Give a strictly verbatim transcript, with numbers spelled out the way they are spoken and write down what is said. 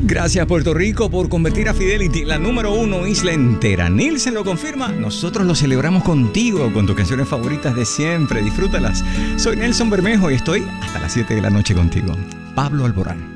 Gracias Puerto Rico por convertir a Fidelity en la número uno isla entera. Nielsen lo confirma, nosotros lo celebramos contigo con tus canciones favoritas de siempre. Disfrútalas. Soy Nelson Bermejo y estoy hasta las siete de la noche contigo. Pablo Alborán.